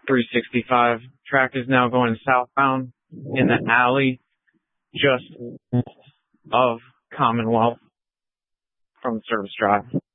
365. Track is now going southbound in the alley just of Commonwealth from Service Drive.